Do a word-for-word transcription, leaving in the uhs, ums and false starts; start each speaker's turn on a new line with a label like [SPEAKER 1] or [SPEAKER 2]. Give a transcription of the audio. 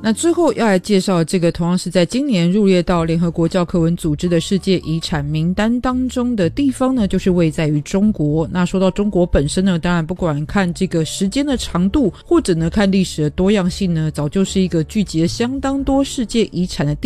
[SPEAKER 1] 那最后要来介绍这个同样是在今年入列到联合国教科文组织的世界遗产名单当中的地方呢，就是位在于中国。那说到中国本身呢，当然不管看这个时间的长度，或者呢看历史的多样性呢，早就是一个聚集了相当多世界遗产的地